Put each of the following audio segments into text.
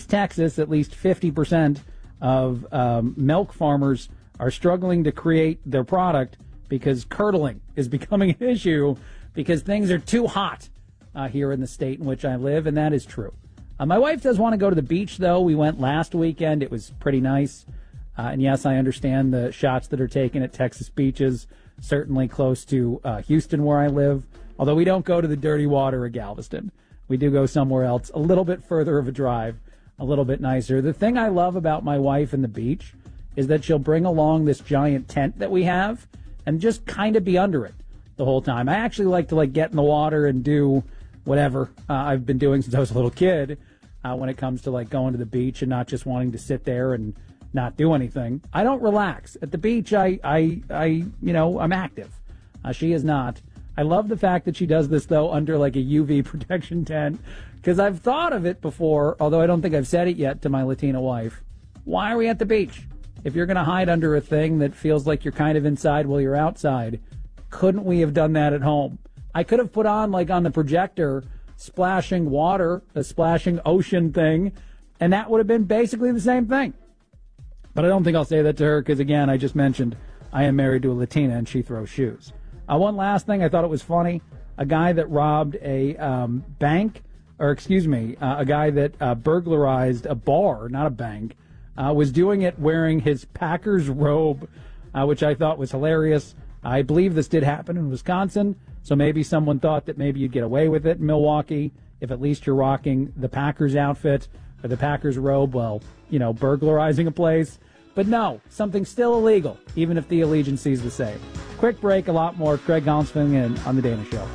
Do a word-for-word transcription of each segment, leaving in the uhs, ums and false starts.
East Texas, at least fifty percent of um, milk farmers are struggling to create their product because curdling is becoming an issue because things are too hot uh, here in the state in which I live, and that is true. Uh, my wife does want to go to the beach, though. We went last weekend. It was pretty nice. Uh, and, yes, I understand the shots that are taken at Texas beaches, certainly close to uh, Houston where I live, although we don't go to the dirty water of Galveston. We do go somewhere else, a little bit further of a drive, a little bit nicer. The thing I love about my wife and the beach is that she'll bring along this giant tent that we have and just kind of be under it the whole time. I actually like to, like, get in the water and do whatever uh, I've been doing since I was a little kid uh, when it comes to, like, going to the beach and not just wanting to sit there and not do anything. I don't relax. At the beach, I, I, I you know, I'm active. Uh, she is not. I love the fact that she does this, though, under, like, a U V protection tent, because I've thought of it before, although I don't think I've said it yet to my Latina wife. Why are we at the beach? If you're going to hide under a thing that feels like you're kind of inside while you're outside, couldn't we have done that at home? I could have put on, like, on the projector, splashing water, a splashing ocean thing, and that would have been basically the same thing. But I don't think I'll say that to her because, again, I just mentioned I am married to a Latina and she throws shoes. Uh, one last thing, I thought it was funny. A guy that robbed a um, bank, or excuse me, uh, a guy that uh, burglarized a bar, not a bank, uh, was doing it wearing his Packers robe, uh, which I thought was hilarious. I believe this did happen in Wisconsin, so maybe someone thought that maybe you'd get away with it in Milwaukee if at least you're rocking the Packers outfit or the Packers robe while, you know, burglarizing a place. But no, something still illegal, even if the allegiance is the same. Quick break, a lot more. Craig Collins filling in on The Dana Show.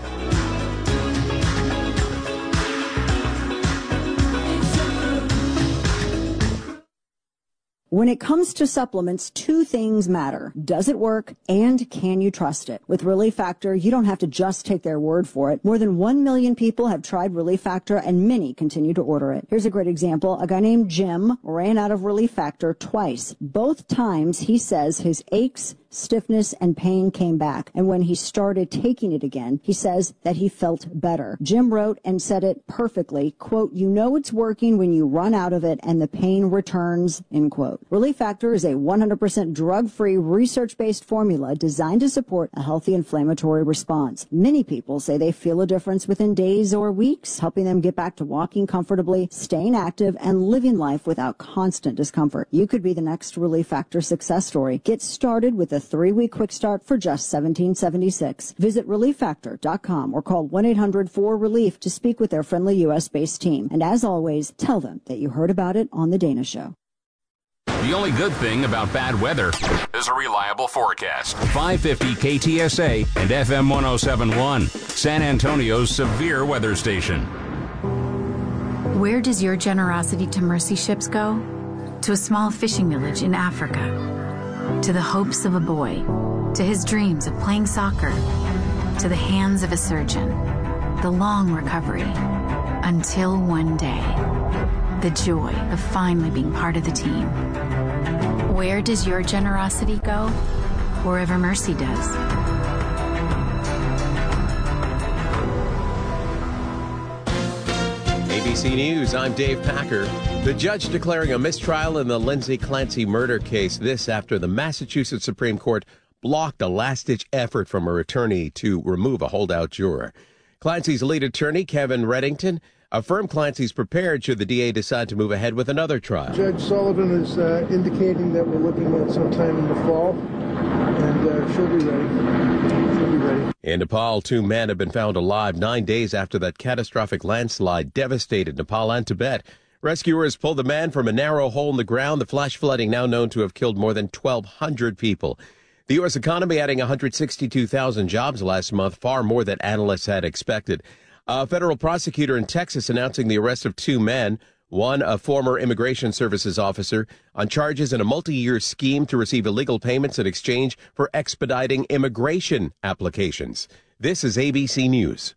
When it comes to supplements, two things matter. Does it work, and can you trust it? With Relief Factor, you don't have to just take their word for it. More than one million people have tried Relief Factor, and many continue to order it. Here's a great example. A guy named Jim ran out of Relief Factor twice. Both times, he says his aches, stiffness, and pain came back. And when he started taking it again, he says that he felt better. Jim wrote and said it perfectly, quote, "You know it's working when you run out of it and the pain returns," end quote. Relief Factor is a one hundred percent drug-free, research-based formula designed to support a healthy inflammatory response. Many people say they feel a difference within days or weeks, helping them get back to walking comfortably, staying active, and living life without constant discomfort. You could be the next Relief Factor success story. Get started with a three-week quick start for just seventeen seventy-six. Visit relief factor dot com or call one eight hundred four relief to speak with their friendly U S-based team. And as always, tell them that you heard about it on The Dana Show. The only good thing about bad weather is a reliable forecast. five fifty K T S A and F M one oh seven point one, San Antonio's severe weather station. Where does your generosity to mercy ships go? To a small fishing village in Africa. To the hopes of a boy, to his dreams of playing soccer, to the hands of a surgeon, the long recovery, until one day, the joy of finally being part of the team. Where does your generosity go? Wherever mercy does. A B C News, I'm Dave Packer. The judge declaring a mistrial in the Lindsay Clancy murder case. This after the Massachusetts Supreme Court blocked a last-ditch effort from her attorney to remove a holdout juror. Clancy's lead attorney, Kevin Reddington, affirmed Clancy's prepared should the D A decide to move ahead with another trial. Judge Sullivan is uh, indicating that we're looking at sometime in the fall, and uh, she'll be ready. She'll be ready. In Nepal, two men have been found alive nine days after that catastrophic landslide devastated Nepal and Tibet. Rescuers pulled the man from a narrow hole in the ground, the flash flooding now known to have killed more than twelve hundred people. The U S economy adding one hundred sixty-two thousand jobs last month, far more than analysts had expected. A federal prosecutor in Texas announcing the arrest of two men, one a former Immigration Services officer, on charges in a multi-year scheme to receive illegal payments in exchange for expediting immigration applications. This is A B C News.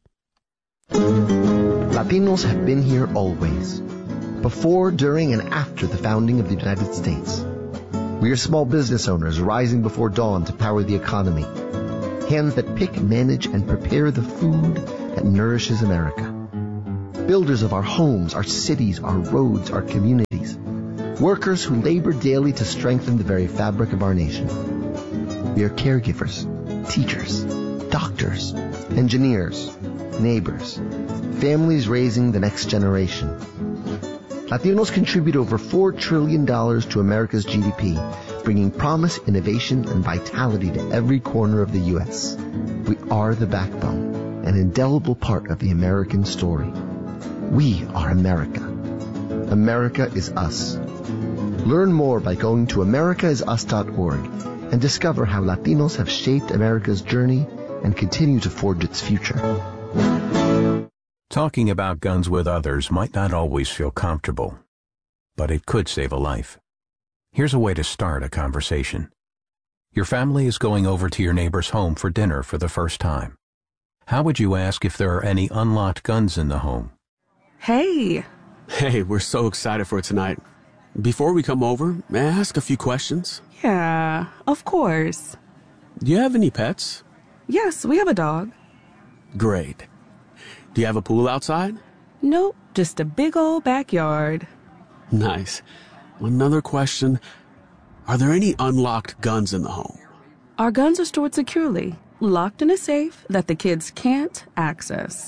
Latinos have been here always. Before, during, and after the founding of the United States. We are small business owners rising before dawn to power the economy. Hands that pick, manage, and prepare the food that nourishes America. builders of our homes, our cities, our roads, our communities, workers who labor daily to strengthen the very fabric of our nation. We are caregivers, teachers, doctors, engineers, neighbors, families raising the next generation. Latinos contribute over four trillion dollars to America's G D P, bringing promise, innovation, and vitality to every corner of the U S. We are the backbone, an indelible part of the American story. We are America. America is us. Learn more by going to america is us dot org and discover how Latinos have shaped America's journey and continue to forge its future. Talking about guns with others might not always feel comfortable, but it could save a life. Here's a way to start a conversation. Your family is going over to your neighbor's home for dinner for the first time. How would you ask if there are any unlocked guns in the home? Hey. Hey, we're so excited for tonight. Before we come over, may I ask a few questions? Yeah, of course. Do you have any pets? Yes, we have a dog. Great. Do you have a pool outside? Nope, just a big old backyard. Nice. Another question. Are there any unlocked guns in the home? Our guns are stored securely, locked in a safe that the kids can't access.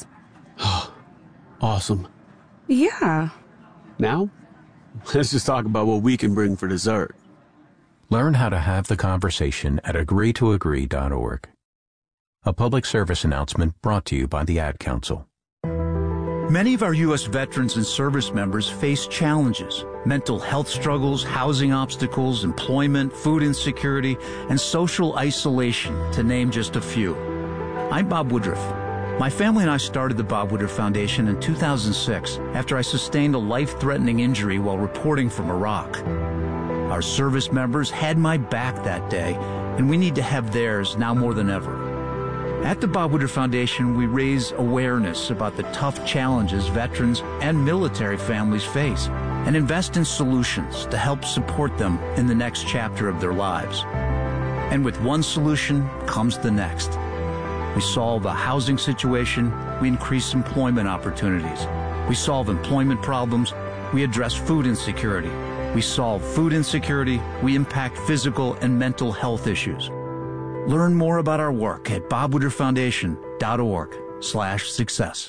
Awesome. Yeah. Now, let's just talk about what we can bring for dessert. Learn how to have the conversation at agree to agree dot org. A public service announcement brought to you by the Ad Council. Many of our U S veterans and service members face challenges: mental health struggles, housing obstacles, employment, food insecurity, and social isolation, to name just a few. I'm Bob Woodruff. My family and I started the Bob Woodruff Foundation in two thousand six after I sustained a life-threatening injury while reporting from Iraq. Our service members had my back that day, and we need to have theirs now more than ever. At the Bob Woodruff Foundation, we raise awareness about the tough challenges veterans and military families face and invest in solutions to help support them in the next chapter of their lives. And with one solution comes the next. We solve a housing situation, we increase employment opportunities. We solve employment problems, we address food insecurity. We solve food insecurity, we impact physical and mental health issues. Learn more about our work at bob woodruff foundation dot org slash success.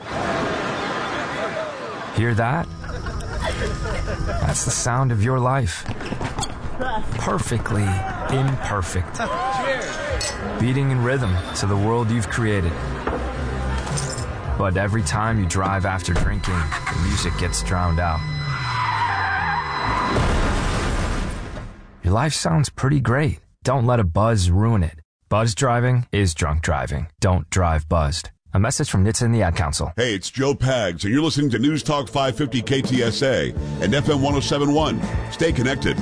Hear that? That's the sound of your life. Perfectly imperfect. Beating in rhythm to the world you've created. But every time you drive after drinking, the music gets drowned out. Your life sounds pretty great. Don't let a buzz ruin it. Buzz driving is drunk driving. Don't drive buzzed. A message from N H T S A and the Ad Council. Hey, it's Joe Pags, and you're listening to News Talk five fifty K T S A and F M one oh seven point one. Stay connected.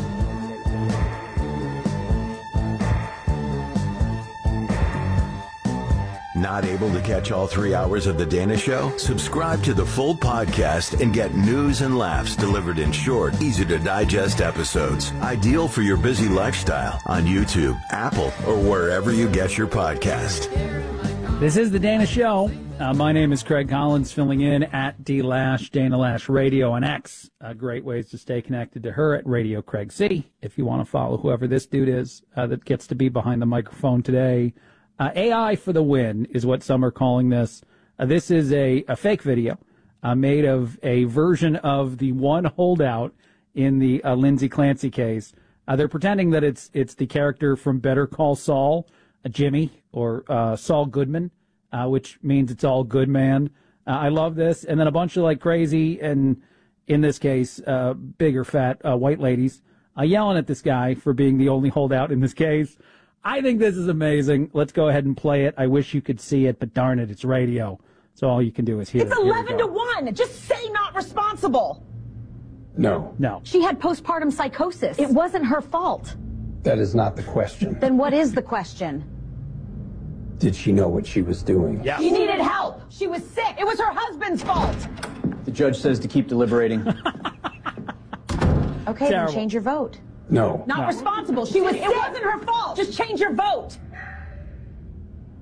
Not able to catch all three hours of The Dana Show? Subscribe to the full podcast and get news and laughs delivered in short, easy-to-digest episodes. Ideal for your busy lifestyle on YouTube, Apple, or wherever you get your podcast. This is The Dana Show. Uh, my name is Craig Collins, filling in at D Lash, Dana Lash Radio on X. Uh, great ways to stay connected to her at Radio Craig City. If you want to follow whoever this dude is uh, that gets to be behind the microphone today. Uh, A I for the win is what some are calling this. Uh, this is a, a fake video uh, made of a version of the one holdout in the uh, Lindsay Clancy case. Uh, they're pretending that it's it's the character from Better Call Saul, uh, Jimmy, or uh, Saul Goodman, uh, which means it's all good, man. Uh, I love this. And then a bunch of like crazy, and in this case, uh, bigger fat uh, white ladies uh, yelling at this guy for being the only holdout in this case. I think this is amazing. Let's go ahead and play it. I wish you could see it, but darn it, it's radio. So all you can do is hear it's it. It's eleven to one. Just say not responsible. No. No. She had postpartum psychosis. It wasn't her fault. That is not the question. Then what is the question? Did she know what she was doing? Yeah. She needed help. She was sick. It was her husband's fault. The judge says to keep deliberating. Okay, Terrible. Then change your vote. No. Not no. responsible. She was. It wasn't her fault. Just change your vote.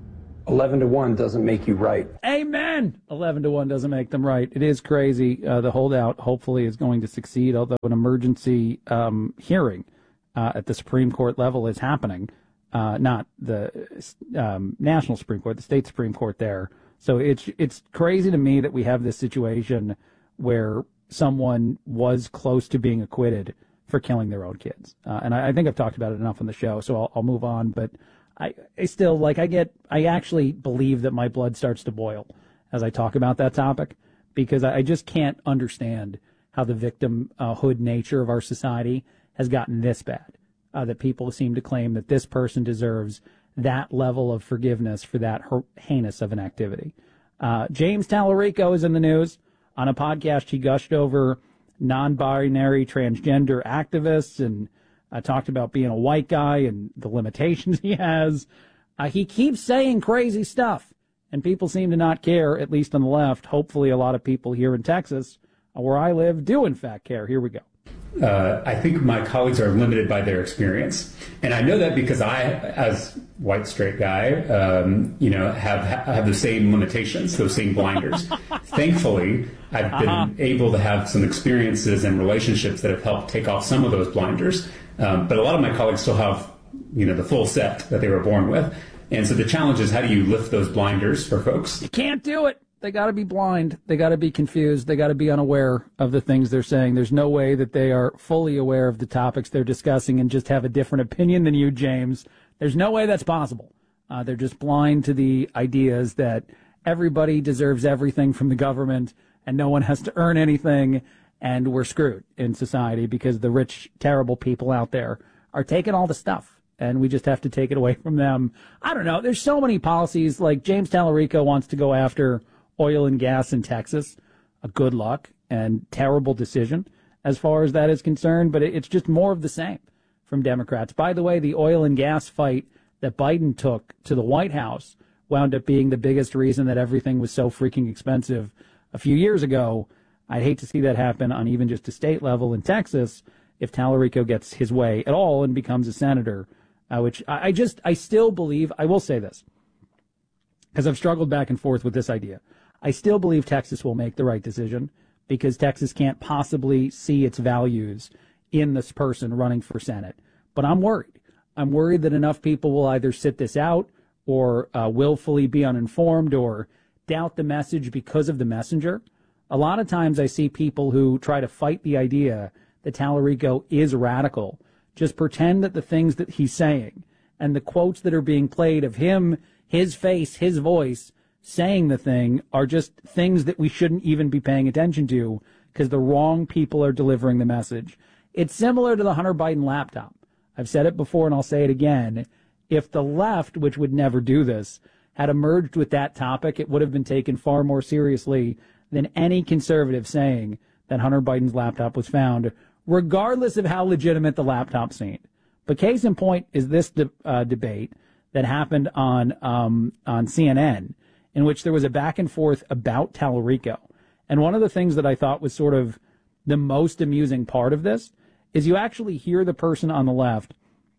eleven to one doesn't make you right. Amen. eleven to one doesn't make them right. It is crazy. Uh, the holdout hopefully is going to succeed, although an emergency um, hearing uh, at the Supreme Court level is happening. Uh, not the um, national Supreme Court, the state Supreme Court there. So it's it's crazy to me that we have this situation where someone was close to being acquitted for killing their own kids. Uh, and I, I think I've talked about it enough on the show, so I'll, I'll move on. But I, I still, like, I get, I actually believe that my blood starts to boil as I talk about that topic, because I, I just can't understand how the victimhood nature of our society has gotten this bad. Uh, that people seem to claim that this person deserves that level of forgiveness for that heinous of an activity. Uh, James Tallarico is in the news. On a podcast, he gushed over non-binary transgender activists and uh, talked about being a white guy and the limitations he has. Uh, he keeps saying crazy stuff, and people seem to not care, at least on the left. Hopefully a lot of people here in Texas, uh, where I live, do in fact care. Here we go. Uh, I think my colleagues are limited by their experience. And I know that because I, as white straight guy, um, you know, have have the same limitations, those same blinders. Thankfully, I've been uh-huh. able to have some experiences and relationships that have helped take off some of those blinders. Um, but a lot of my colleagues still have, you know, the full set that they were born with. And so the challenge is, how do you lift those blinders for folks? You can't do it. They got to be blind. They got to be confused. They got to be unaware of the things they're saying. There's no way that they are fully aware of the topics they're discussing and just have a different opinion than you, James. There's no way that's possible. Uh, they're just blind to the ideas that everybody deserves everything from the government and no one has to earn anything, and we're screwed in society because the rich, terrible people out there are taking all the stuff, and we just have to take it away from them. I don't know. There's so many policies. Like James Tallarico wants to go after oil and gas in Texas. A good luck and terrible decision as far as that is concerned, but it's just more of the same from Democrats. By the way, the oil and gas fight that Biden took to the White House wound up being the biggest reason that everything was so freaking expensive a few years ago. I'd hate to see that happen on even just a state level in Texas if Tallarico gets his way at all and becomes a senator, uh, which I, I just, I still believe, I will say this, because I've struggled back and forth with this idea. I still believe Texas will make the right decision because Texas can't possibly see its values in this person running for Senate. But I'm worried. I'm worried that enough people will either sit this out or uh, willfully be uninformed or doubt the message because of the messenger. A lot of times I see people who try to fight the idea that Tallarico is radical, just pretend that the things that he's saying and the quotes that are being played of him, his face, his voice, saying the thing are just things that we shouldn't even be paying attention to because the wrong people are delivering the message. It's similar to the Hunter Biden laptop. I've said it before and I'll say it again. If the left, which would never do this, had emerged with that topic, it would have been taken far more seriously than any conservative saying that Hunter Biden's laptop was found, regardless of how legitimate the laptop seemed. But case in point is this de- uh, debate that happened on um, on C N N, in which there was a back and forth about Tallarico. And one of the things that I thought was sort of the most amusing part of this is you actually hear the person on the left,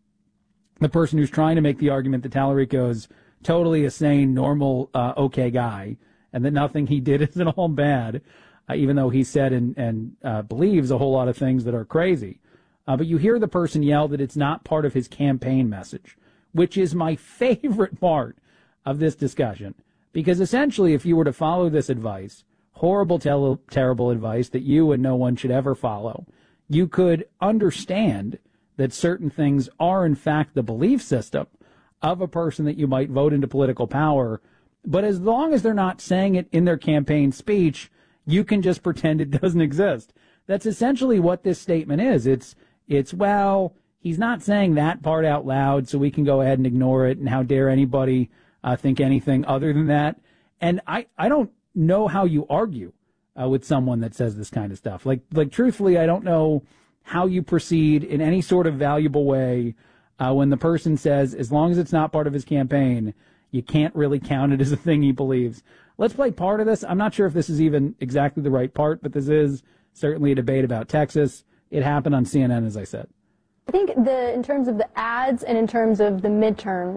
the person who's trying to make the argument that Tallarico is totally a sane, normal, uh, okay guy, and that nothing he did is at all bad, uh, even though he said and, and uh, believes a whole lot of things that are crazy. Uh, but you hear the person yell that it's not part of his campaign message, which is my favorite part of this discussion. Because essentially, if you were to follow this advice, horrible, tel- terrible advice that you and no one should ever follow, you could understand that certain things are, in fact, the belief system of a person that you might vote into political power. But as long as they're not saying it in their campaign speech, you can just pretend it doesn't exist. That's essentially what this statement is. It's, it's well, he's not saying that part out loud, so we can go ahead and ignore it, and how dare anybody uh, think anything other than that. And I, I don't know how you argue uh, with someone that says this kind of stuff. Like, like truthfully, I don't know how you proceed in any sort of valuable way uh, when the person says, as long as it's not part of his campaign, you can't really count it as a thing he believes. Let's play part of this. I'm not sure if this is even exactly the right part, but this is certainly a debate about Texas. It happened on C N N, as I said. I think the in terms of the ads and in terms of the midterms,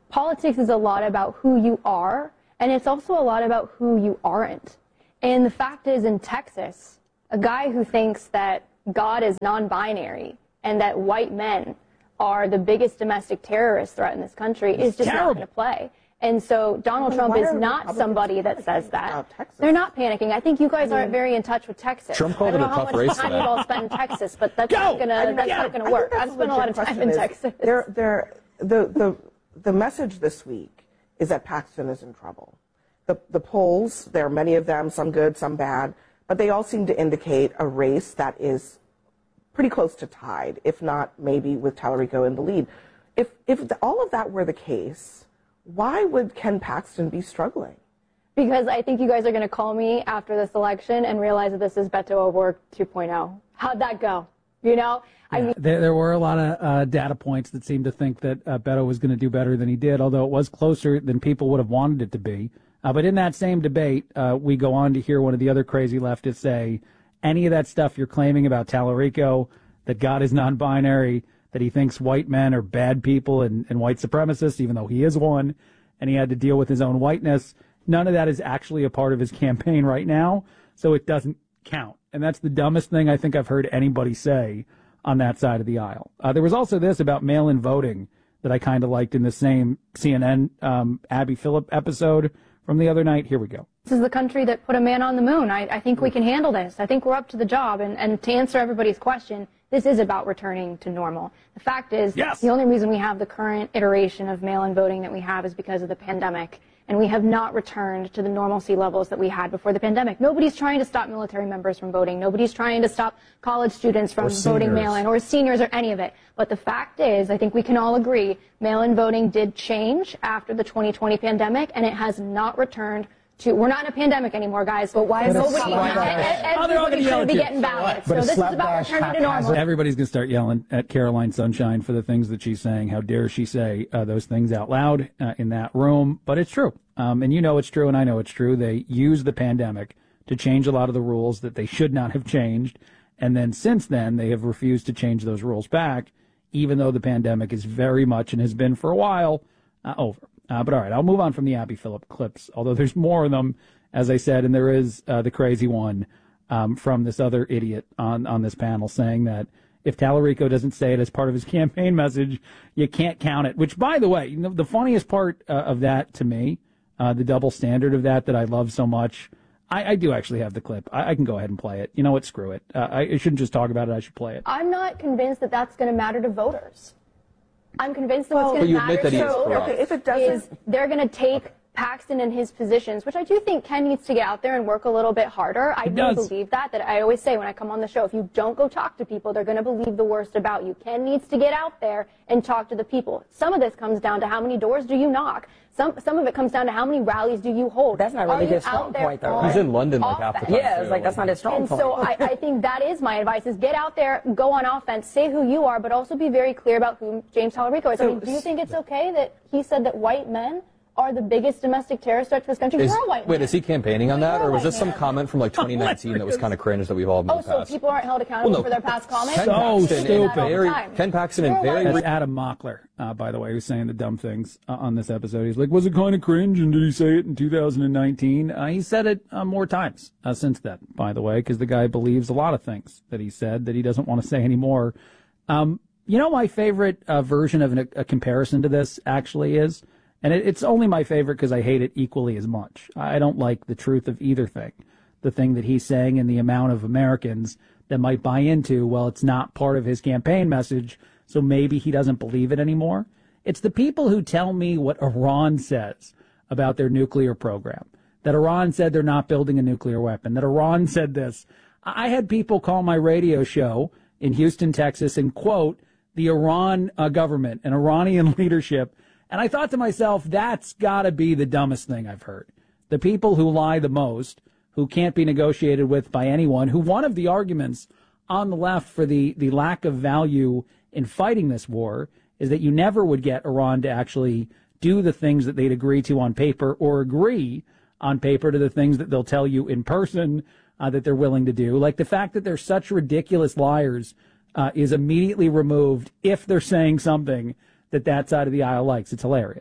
politics is a lot about who you are, and it's also a lot about who you aren't. And the fact is, in Texas, a guy who thinks that God is non-binary and that white men are the biggest domestic terrorist threat in this country is just not going to play. And so Donald Trump is not somebody that says that. They're not panicking. I think you guys aren't very in touch with Texas. Trump called it a tough race for I don't know how much time you've all spent in Texas, but that's Go! not going I mean, to yeah. that's not work. I've spent a lot of time in is, Texas. They're, they're, the, the, the message this week is that Paxton is in trouble. The, the polls, there are many of them, some good, some bad, but they all seem to indicate a race that is pretty close to tied, if not maybe with Tallarico in the lead. If, if the, all of that were the case, why would Ken Paxton be struggling? Because I think you guys are going to call me after this election and realize that this is Beto O'Rourke two point oh. How'd that go? You know? I Yeah, mean, there, there were a lot of uh, data points that seemed to think that uh, Beto was going to do better than he did, although it was closer than people would have wanted it to be. Uh, but in that same debate, uh, we go on to hear one of the other crazy leftists say, any of that stuff you're claiming about Tallarico, that God is non-binary, that he thinks white men are bad people and, and white supremacists, even though he is one, and he had to deal with his own whiteness. None of that is actually a part of his campaign right now, so it doesn't count. And that's the dumbest thing I think I've heard anybody say on that side of the aisle. Uh, there was also this about mail-in voting that I kind of liked in the same C N N um, Abby Phillip episode from the other night. Here we go. this is the country that put a man on the moon. I, I think we can handle this. I think we're up to the job. And, and to answer everybody's question, this is about returning to normal. The fact is, yes. the only reason we have the current iteration of mail-in voting that we have is because of the pandemic. And we have not returned to the normalcy levels that we had before the pandemic. Nobody's trying to stop military members from voting. Nobody's trying to stop college students from voting mail-in or seniors or any of it. But the fact is, I think we can all agree, mail-in voting did change after the twenty twenty pandemic, and it has not returned to, we're not in a pandemic anymore, guys. But why is nobody, everybody should be getting ballots. So this is about returning to normal. Everybody's going to start yelling at Caroline Sunshine for the things that she's saying. How dare she say uh, those things out loud uh, in that room? But it's true. Um, and you know it's true, and I know it's true. They used the pandemic to change a lot of the rules that they should not have changed. And then since then, they have refused to change those rules back, even though the pandemic is very much, and has been for a while, uh, over. Uh, but all right, I'll move on from the Abby Phillip clips, although there's more of them, as I said, and there is uh, the crazy one um, from this other idiot on, on this panel saying that if Tallarico doesn't say it as part of his campaign message, you can't count it, which, by the way, you know, the funniest part uh, of that to me, uh, the double standard of that that I love so much, I, I do actually have the clip. I, I can go ahead and play it. You know what? Screw it. Uh, I, I shouldn't just talk about it. I should play it. I'm not convinced that that's going to matter to voters. I'm convinced that Well, what's going but to you matter admit that to he is voters corrupt. Okay, if it doesn't- is they're going to take Paxton and his positions, which I do think Ken needs to get out there and work a little bit harder. I He do does. believe that, that I always say when I come on the show, if you don't go talk to people, they're going to believe the worst about you. Ken needs to get out there and talk to the people. Some of this comes down to how many doors do you knock. Some some of it comes down to how many rallies do you hold. That's not really Are you his out strong there point, though. on- He's in London like off half the that? time. Yeah, it's too. like that's not his strong And point. so I, I think that is my advice: is get out there, go on offense, say who you are, but also be very clear about who James Tallarico is. I mean, do you think it's okay that he said that white men are the biggest domestic terrorist threat to this country? Is, You're a white wait, man. is he campaigning on that, You're a or was white this some man. comment from like twenty nineteen that was kind of cringe that we've all Oh, moved so past? people aren't held accountable Well, no. for their past comments? Ken So Paxton stupid. and very, Ken Paxton and very. That's Adam Mockler, uh, by the way, who's saying the dumb things uh, on this episode. He's like, was it kind of cringe, and did he say it in two thousand nineteen? Uh, he said it uh, more times uh, since then, by the way, because the guy believes a lot of things that he said that he doesn't want to say anymore. Um, you know, my favorite uh, version of an, a comparison to this actually is, and it, it's only my favorite because I hate it equally as much. I don't like the truth of either thing. The thing that he's saying and the amount of Americans that might buy into, well, it's not part of his campaign message, so maybe he doesn't believe it anymore. It's the people who tell me what Iran says about their nuclear program, that Iran said they're not building a nuclear weapon, that Iran said this. I had people call my radio show in Houston, Texas, and quote the Iran uh, government and Iranian leadership. And I thought to myself, that's got to be the dumbest thing I've heard. The people who lie the most, who can't be negotiated with by anyone, who one of the arguments on the left for the, the lack of value in fighting this war is that you never would get Iran to actually do the things that they'd agree to on paper or agree on paper to the things that they'll tell you in person uh, that they're willing to do. Like the fact that they're such ridiculous liars uh, is immediately removed if they're saying something that that side of the aisle likes. It's hilarious.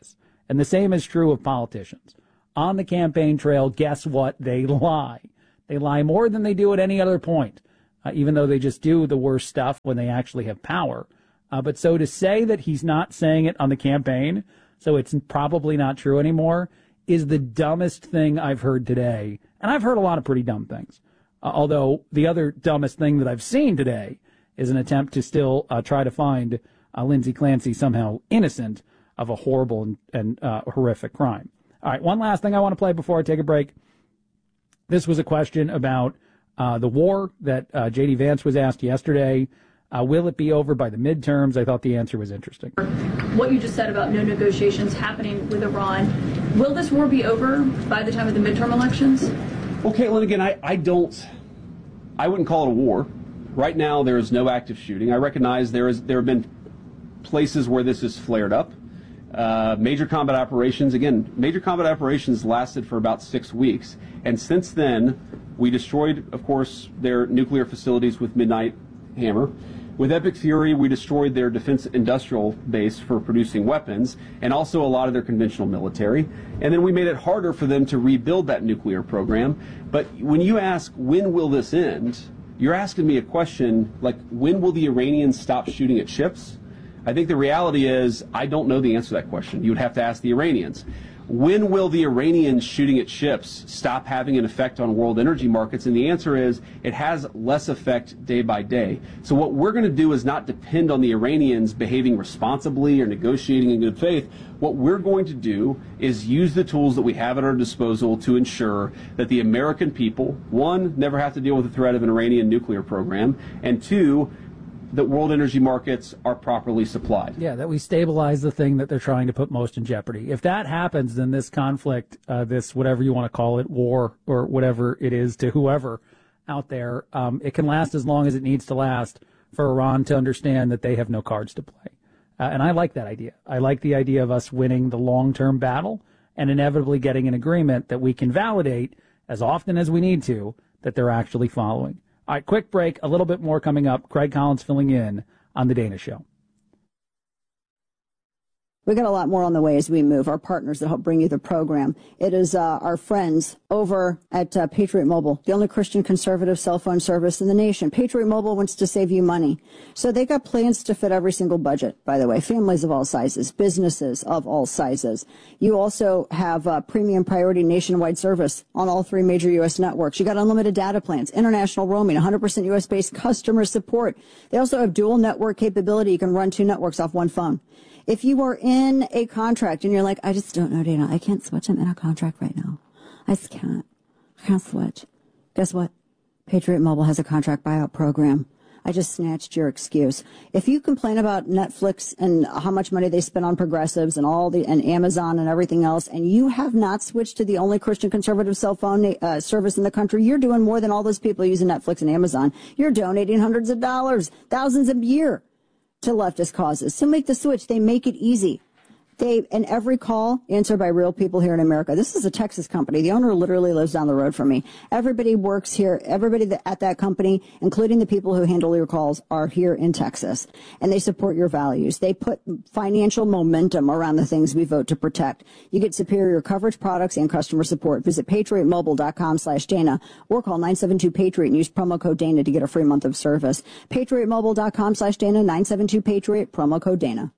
And the same is true of politicians. On the campaign trail, guess what? They lie. They lie more than they do at any other point, uh, even though they just do the worst stuff when they actually have power. Uh, but so to say that he's not saying it on the campaign, so it's probably not true anymore, is the dumbest thing I've heard today. And I've heard a lot of pretty dumb things. Uh, although the other dumbest thing that I've seen today is an attempt to still uh, try to find uh, Lindsay Clancy somehow innocent of a horrible and, and uh, horrific crime. All right, one last thing I want to play before I take a break. This was a question about uh, the war that uh, J D. Vance was asked yesterday. Uh, will it be over by the midterms? I thought the answer was interesting. What you just said about no negotiations happening with Iran, will this war be over by the time of the midterm elections? Well, Caitlin, again, I, I don't, I wouldn't call it a war. Right now, there is no active shooting. I recognize there is there have been places where this has flared up. Uh, major combat operations, again, major combat operations lasted for about six weeks. And since then, we destroyed, of course, their nuclear facilities with Midnight Hammer. With Epic Fury, we destroyed their defense industrial base for producing weapons and also a lot of their conventional military. And then we made it harder for them to rebuild that nuclear program. But when you ask, when will this end, you're asking me a question like, when will the Iranians stop shooting at ships? I think the reality is, I don't know the answer to that question. You would have to ask the Iranians. When will the Iranians shooting at ships stop having an effect on world energy markets? And the answer is, it has less effect day by day. So what we're going to do is not depend on the Iranians behaving responsibly or negotiating in good faith. What we're going to do is use the tools that we have at our disposal to ensure that the American people, one, never have to deal with the threat of an Iranian nuclear program, and two, that world energy markets are properly supplied. Yeah, that we stabilize the thing that they're trying to put most in jeopardy. If that happens, then this conflict, uh, this whatever you want to call it, war or whatever it is to whoever out there, um, it can last as long as it needs to last for Iran to understand that they have no cards to play. Uh, and I like that idea. I like the idea of us winning the long-term battle and inevitably getting an agreement that we can validate as often as we need to that they're actually following. All right, quick break. A little bit more coming up. Craig Collins filling in on The Dana Show. We got a lot more on the way as we move. Our partners that help bring you the program. It is uh, our friends over at uh, Patriot Mobile, the only Christian conservative cell phone service in the nation. Patriot Mobile wants to save you money. So they got plans to fit every single budget, by the way. Families of all sizes, businesses of all sizes. You also have uh, premium priority nationwide service on all three major U S networks. You got unlimited data plans, international roaming, one hundred percent U S-based customer support. They also have dual network capability. You can run two networks off one phone. If you are in a contract and you're like, I just don't know, Dana, I can't switch. I'm in a contract right now. I just can't. I can't switch. Guess what? Patriot Mobile has a contract buyout program. I just snatched your excuse. If you complain about Netflix and how much money they spend on progressives and all the and Amazon and everything else, and you have not switched to the only Christian conservative cell phone uh, service in the country, you're doing more than all those people using Netflix and Amazon. You're donating hundreds of dollars, thousands a year to leftist causes. So make the switch. They make it easy. They, and every call answered by real people here in America. This is a Texas company. The owner literally lives down the road from me. Everybody works here. Everybody that, at that company, including the people who handle your calls, are here in Texas. And they support your values. They put financial momentum around the things we vote to protect. You get superior coverage, products, and customer support. Visit patriotmobile.com slash Dana or call nine seven two Patriot and use promo code Dana to get a free month of service. patriotmobile.com slash Dana, nine seven two Patriot, promo code Dana.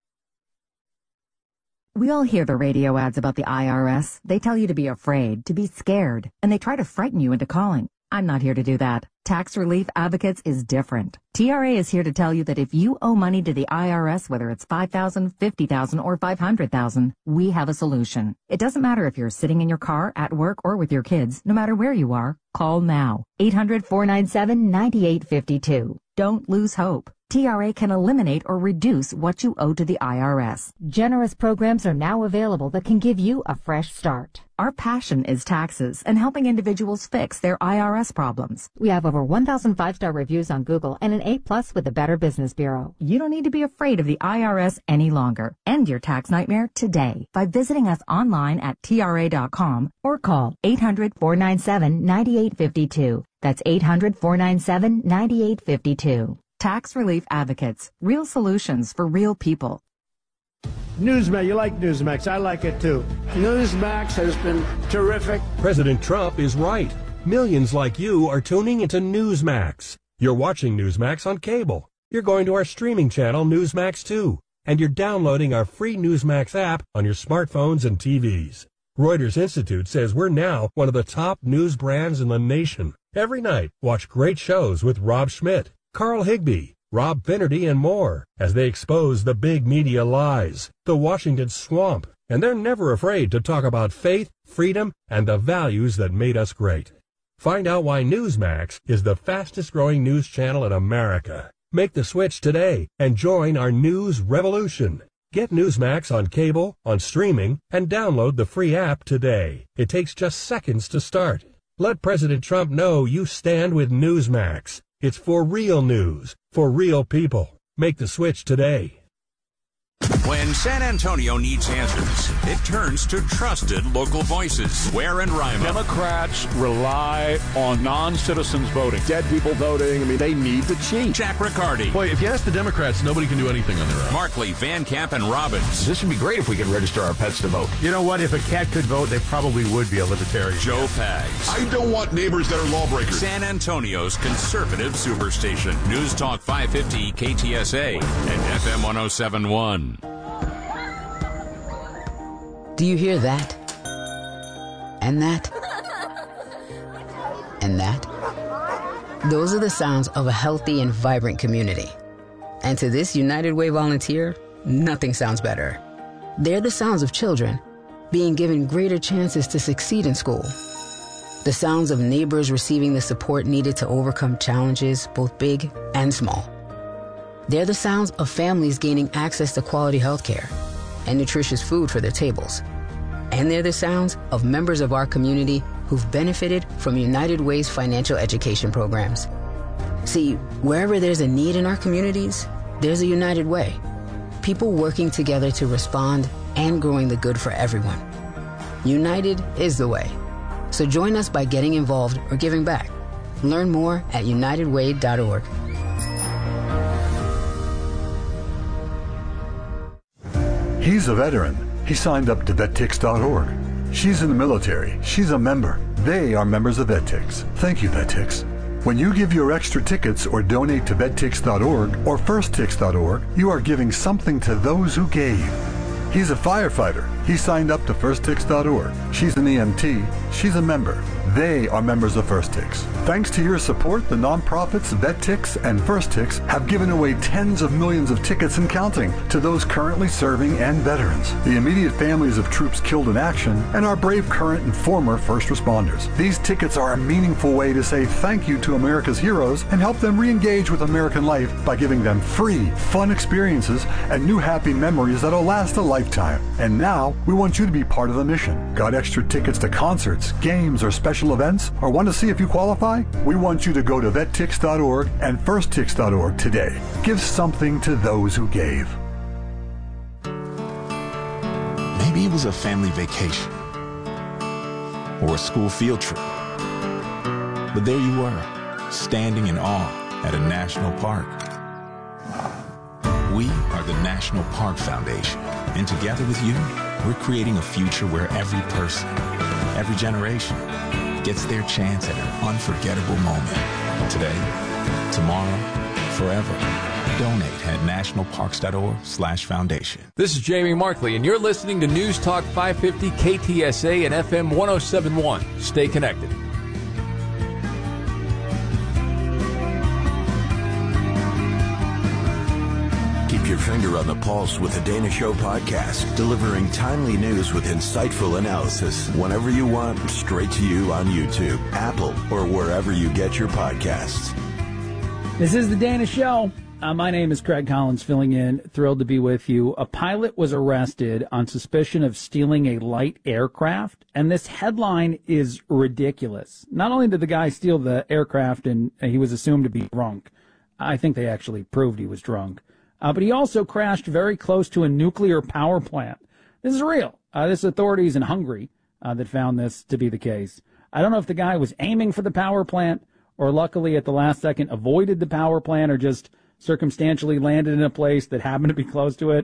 We all hear the radio ads about the I R S. They tell you to be afraid, to be scared, and they try to frighten you into calling. I'm not here to do that. Tax Relief Advocates is different. T R A is here to tell you that if you owe money to the I R S, whether it's five thousand dollars, fifty thousand dollars, or five hundred thousand dollars, we have a solution. It doesn't matter if you're sitting in your car, at work, or with your kids. No matter where you are, call now. eight hundred, four nine seven, nine eight five two. Don't lose hope. T R A can eliminate or reduce what you owe to the I R S. Generous programs are now available that can give you a fresh start. Our passion is taxes and helping individuals fix their I R S problems. We have over one thousand five-star reviews on Google and an A plus with the Better Business Bureau. You don't need to be afraid of the I R S any longer. End your tax nightmare today by visiting us online at T R A dot com or call eight hundred, four nine seven, nine eight five two. That's eight hundred, four nine seven, nine eight five two. Tax Relief Advocates. Real solutions for real people. Newsmax, you like Newsmax. I like it too. Newsmax has been terrific. President Trump is right. Millions like you are tuning into Newsmax. You're watching Newsmax on cable. You're going to our streaming channel, Newsmax two. And you're downloading our free Newsmax app on your smartphones and T Vs. Reuters Institute says we're now one of the top news brands in the nation. Every night, watch great shows with Rob Schmidt, Carl Higbie, Rob Finnerty, and more as they expose the big media lies, the Washington swamp, and they're never afraid to talk about faith, freedom, and the values that made us great. Find out why Newsmax is the fastest-growing news channel in America. Make the switch today and join our news revolution. Get Newsmax on cable, on streaming, and download the free app today. It takes just seconds to start. Let President Trump know you stand with Newsmax. It's for real news, for real people. Make the switch today. When San Antonio needs answers, it turns to trusted local voices. Ware and Rima. Democrats rely on non-citizens voting. Dead people voting. I mean, they need to cheat. Jack Riccardi. Boy, if you ask the Democrats, nobody can do anything on their own. Markley, Van Camp, and Robbins. This would be great if we could register our pets to vote. You know what? If a cat could vote, they probably would be a libertarian. Joe Pags. I don't want neighbors that are lawbreakers. San Antonio's conservative superstation. News Talk five fifty K T S A and F M one oh seven point one. Do you hear that? And that? And that? Those are the sounds of a healthy and vibrant community. And to this United Way volunteer, nothing sounds better. They're the sounds of children being given greater chances to succeed in school. The sounds of neighbors receiving the support needed to overcome challenges, both big and small. They're the sounds of families gaining access to quality health care and nutritious food for their tables. And they're the sounds of members of our community who've benefited from United Way's financial education programs. See, wherever there's a need in our communities, there's a United Way. People working together to respond and growing the good for everyone. United is the way. So join us by getting involved or giving back. Learn more at united way dot org. He's a veteran. He signed up to vet tix dot org. She's in the military. She's a member. They are members of VetTix. Thank you, VetTix. When you give your extra tickets or donate to vet tix dot org or first tix dot org, you are giving something to those who gave. He's a firefighter. He signed up to first tix dot org. She's an E M T. She's a member. They are members of FirstTix. Thanks to your support, the nonprofits VetTix and FirstTix have given away tens of millions of tickets and counting to those currently serving and veterans, the immediate families of troops killed in action, and our brave current and former first responders. These tickets are a meaningful way to say thank you to America's heroes and help them re-engage with American life by giving them free, fun experiences and new happy memories that'll last a lifetime. And now, we want you to be part of the mission. Got extra tickets to concerts, games, or special events, or want to see if you qualify? We want you to go to vet tix dot org and first tix dot org today. Give something to those who gave. Maybe it was a family vacation or a school field trip. But there you were, standing in awe at a national park. We are the National Park Foundation, and together with you, we're creating a future where every person, every generation, gets their chance at an unforgettable moment. Today, tomorrow, forever. Donate at national parks dot org slash foundation. This is Jamie Markley, and you're listening to News Talk five fifty K T S A and F M one oh seven point one. Stay connected. Keep your finger on the pulse with the Dana Show podcast, delivering timely news with insightful analysis whenever you want, straight to you on YouTube, Apple, or wherever you get your podcasts. This is the Dana Show. Uh, my name is Craig Collins, filling in. Thrilled to be with you. A pilot was arrested on suspicion of stealing a light aircraft, and this headline is ridiculous. Not only did the guy steal the aircraft and he was assumed to be drunk, I think they actually proved he was drunk. Uh, but he also crashed very close to a nuclear power plant. This is real. Uh, this is authorities in Hungary uh, that found this to be the case. I don't know if the guy was aiming for the power plant or luckily at the last second avoided the power plant or just circumstantially landed in a place that happened to be close to it.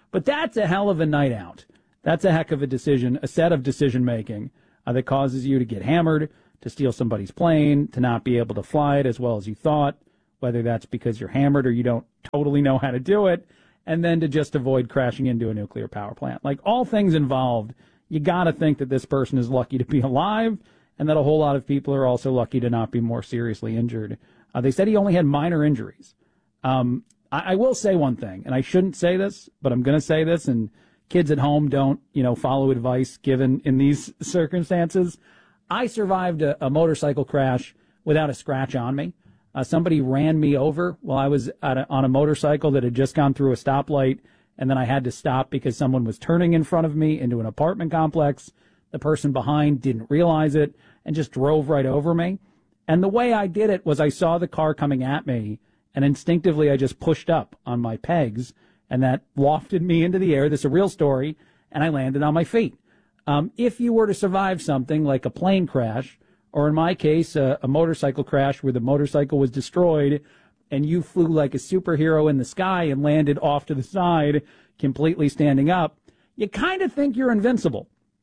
But that's a hell of a night out. That's a heck of a decision, a set of decision-making uh, that causes you to get hammered, to steal somebody's plane, to not be able to fly it as well as you thought, whether that's because you're hammered or you don't totally know how to do it, and then to just avoid crashing into a nuclear power plant. Like, all things involved, you got to think that this person is lucky to be alive, and that a whole lot of people are also lucky to not be more seriously injured. Uh, they said he only had minor injuries. Um, I, I will say one thing, and I shouldn't say this, but I'm going to say this, and kids at home don't, you know, follow advice given in these circumstances. I survived a, a motorcycle crash without a scratch on me. Uh, somebody ran me over while I was at a, on a motorcycle that had just gone through a stoplight, and then I had to stop because someone was turning in front of me into an apartment complex. The person behind didn't realize it and just drove right over me. And the way I did it was I saw the car coming at me, and instinctively I just pushed up on my pegs, and that lofted me into the air. This is a real story, and I landed on my feet. Um, if you were to survive something like a plane crash, or in my case, a, a motorcycle crash where the motorcycle was destroyed and you flew like a superhero in the sky and landed off to the side, completely standing up, you kind of think you're invincible.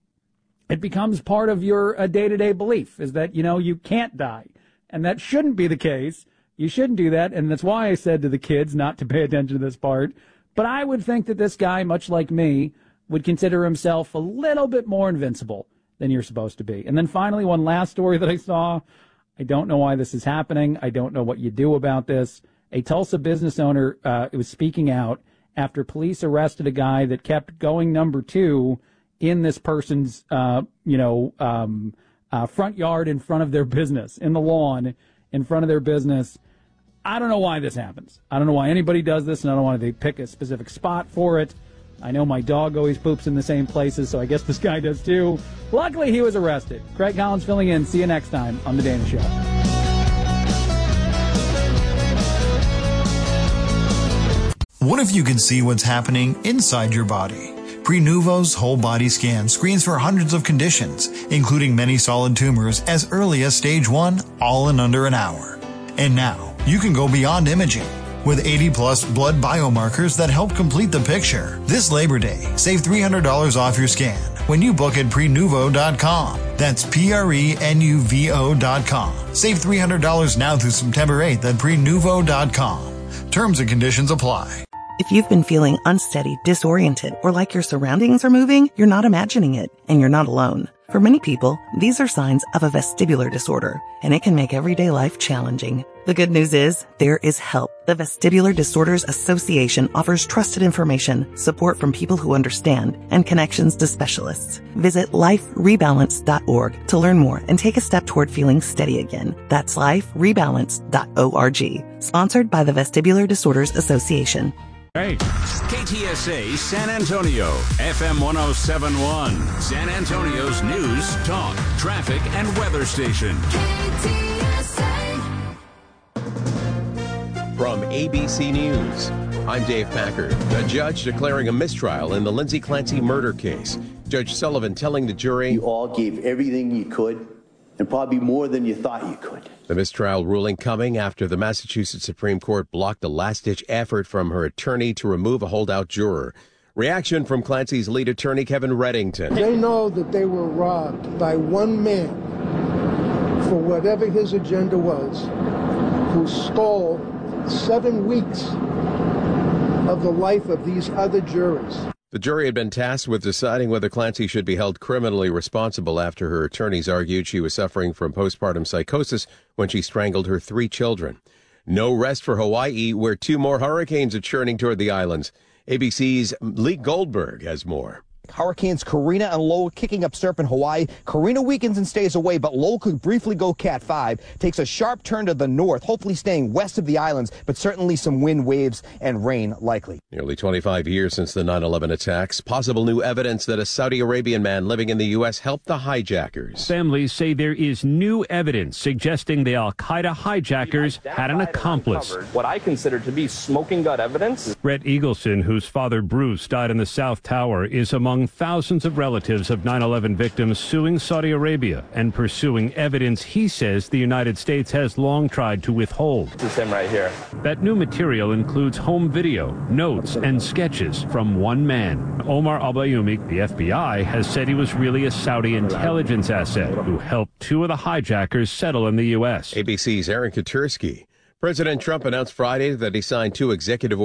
It becomes part of your uh, day-to-day belief is that, you know, you can't die. And that shouldn't be the case. You shouldn't do that. And that's why I said to the kids not to pay attention to this part. But I would think that this guy, much like me, would consider himself a little bit more invincible than you're supposed to be. And then finally, one last story that I saw. I don't know why this is happening. I don't know what you do about this. A Tulsa business owner uh, was speaking out after police arrested a guy that kept going number two in this person's, uh, you know, um, uh, front yard in front of their business, in the lawn in front of their business. I don't know why this happens. I don't know why anybody does this, and I don't want to pick a specific spot for it. I know my dog always poops in the same places, so I guess this guy does too. Luckily, he was arrested. Craig Collins filling in. See you next time on The Dana Show. What if you could see what's happening inside your body? Prenuvo's whole body scan screens for hundreds of conditions, including many solid tumors as early as stage one, all in under an hour. And now, you can go beyond imaging. With eighty plus blood biomarkers that help complete the picture. This Labor Day, save three hundred dollars off your scan when you book at prenuvo dot com. That's P R E N U V O dot com. Save three hundred dollars now through September eighth at prenuvo dot com. Terms and conditions apply. If you've been feeling unsteady, disoriented, or like your surroundings are moving, you're not imagining it, and you're not alone. For many people, these are signs of a vestibular disorder, and it can make everyday life challenging. The good news is, there is help. The Vestibular Disorders Association offers trusted information, support from people who understand, and connections to specialists. Visit life rebalance dot org to learn more and take a step toward feeling steady again. That's life rebalance dot org. Sponsored by the Vestibular Disorders Association. Hey. K T S A San Antonio, F M one oh seven point one, San Antonio's news, talk, traffic, and weather station. K T S A. From A B C News, I'm Dave Packard. A judge declaring a mistrial in the Lindsay Clancy murder case. Judge Sullivan telling the jury, you all gave everything you could, and probably more than you thought you could. The mistrial ruling coming after the Massachusetts Supreme Court blocked a last-ditch effort from her attorney to remove a holdout juror. Reaction from Clancy's lead attorney, Kevin Reddington. They know that they were robbed by one man for whatever his agenda was, who stole seven weeks of the life of these other jurors. The jury had been tasked with deciding whether Clancy should be held criminally responsible after her attorneys argued she was suffering from postpartum psychosis when she strangled her three children. No rest for Hawaii, where two more hurricanes are churning toward the islands. A B C's Lee Goldberg has more. Hurricanes Karina and Lowell kicking up surf in Hawaii. Karina weakens and stays away, but Lowell could briefly go Cat five. Takes a sharp turn to the north, hopefully staying west of the islands, but certainly some wind, waves, and rain likely. Nearly twenty-five years since the nine eleven attacks. Possible new evidence that a Saudi Arabian man living in the U S helped the hijackers. Families say there is new evidence suggesting the al-Qaeda hijackers had an accomplice. What I consider to be smoking gun evidence. Rhett Eagleson, whose father Bruce died in the South Tower, is among among thousands of relatives of nine eleven victims suing Saudi Arabia and pursuing evidence he says the United States has long tried to withhold. This is him right here. That new material includes home video, notes, and sketches from one man. Omar al-Bayoumi, the F B I, has said he was really a Saudi intelligence asset who helped two of the hijackers settle in the U S. A B C's Aaron Katursky. President Trump announced Friday that he signed two executive